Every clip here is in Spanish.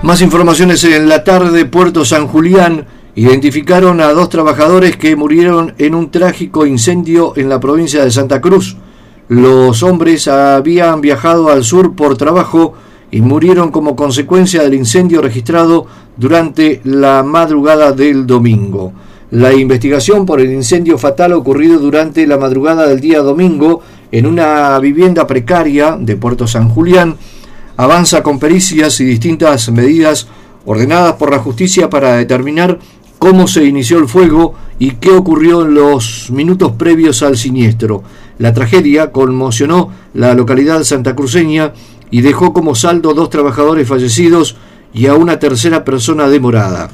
Más informaciones en la tarde de Puerto San Julián. Identificaron a 2 trabajadores que murieron en un trágico incendio en la provincia de Santa Cruz. Los hombres habían viajado al sur por trabajo y murieron como consecuencia del incendio registrado durante la madrugada del domingo. La investigación por el incendio fatal ocurrido durante la madrugada del día domingo en una vivienda precaria de Puerto San Julián avanza con pericias y distintas medidas ordenadas por la justicia para determinar cómo se inició el fuego y qué ocurrió en los minutos previos al siniestro. La tragedia conmocionó la localidad santacruceña y dejó como saldo 2 trabajadores fallecidos y a una tercera persona demorada.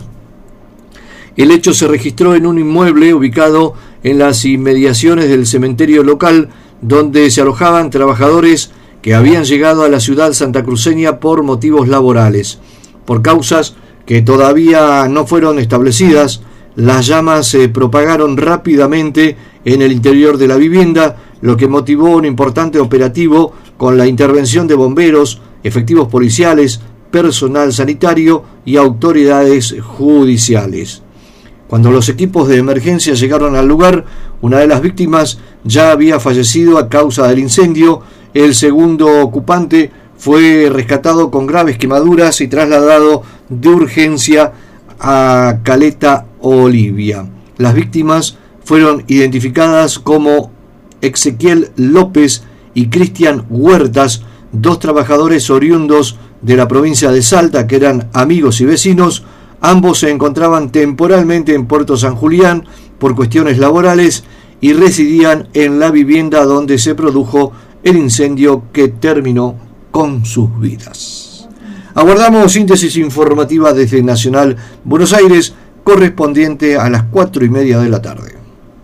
El hecho se registró en un inmueble ubicado en las inmediaciones del cementerio local, donde se alojaban trabajadores que habían llegado a la ciudad santacruceña por motivos laborales. Por causas que todavía no fueron establecidas, las llamas se propagaron rápidamente en el interior de la vivienda, lo que motivó un importante operativo con la intervención de bomberos, efectivos policiales, personal sanitario y autoridades judiciales. Cuando los equipos de emergencia llegaron al lugar, una de las víctimas ya había fallecido a causa del incendio. El segundo ocupante fue rescatado con graves quemaduras y trasladado de urgencia a Caleta Olivia. Las víctimas fueron identificadas como Ezequiel López y Cristian Huertas, 2 trabajadores oriundos de la provincia de Salta que eran amigos y vecinos. Ambos se encontraban temporalmente en Puerto San Julián por cuestiones laborales y residían en la vivienda donde se produjo el incendio que terminó con sus vidas. Aguardamos síntesis informativa desde Nacional Buenos Aires, correspondiente a las 4:30 de la tarde.